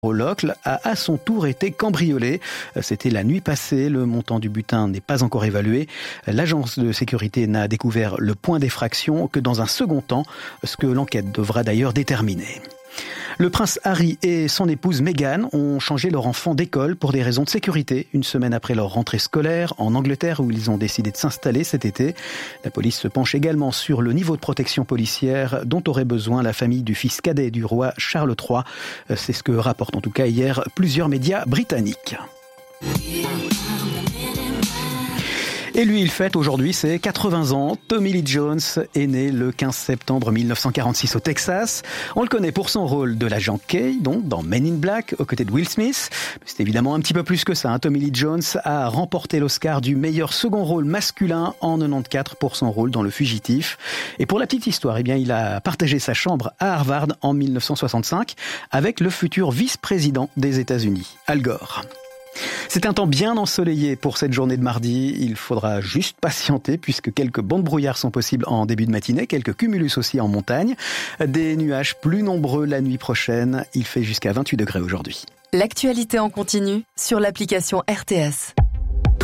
Au Locle a à son tour été cambriolé. C'était la nuit passée. Le montant du butin n'est pas encore évalué. L'agence de sécurité n'a découvert le point d'effraction que dans un second temps, ce que l'enquête devra d'ailleurs déterminer. Le prince Harry et son épouse Meghan ont changé leur enfant d'école pour des raisons de sécurité, une semaine après leur rentrée scolaire en Angleterre où ils ont décidé de s'installer cet été. La police se penche également sur le niveau de protection policière dont aurait besoin la famille du fils cadet du roi Charles III. C'est ce que rapportent en tout cas hier plusieurs médias britanniques. Et lui, il fête aujourd'hui ses 80 ans. Tommy Lee Jones est né le 15 septembre 1946 au Texas. On le connaît pour son rôle de l'agent Kay, donc dans Men in Black, aux côtés de Will Smith. C'est évidemment un petit peu plus que ça. Tommy Lee Jones a remporté l'Oscar du meilleur second rôle masculin en 94 pour son rôle dans Le Fugitif. Et pour la petite histoire, il a partagé sa chambre à Harvard en 1965 avec le futur vice-président des États-Unis, Al Gore. C'est un temps bien ensoleillé pour cette journée de mardi. Il faudra juste patienter puisque quelques bancs de brouillard sont possibles en début de matinée, quelques cumulus aussi en montagne. Des nuages plus nombreux la nuit prochaine. Il fait jusqu'à 28 degrés aujourd'hui. L'actualité en continu sur l'application RTS.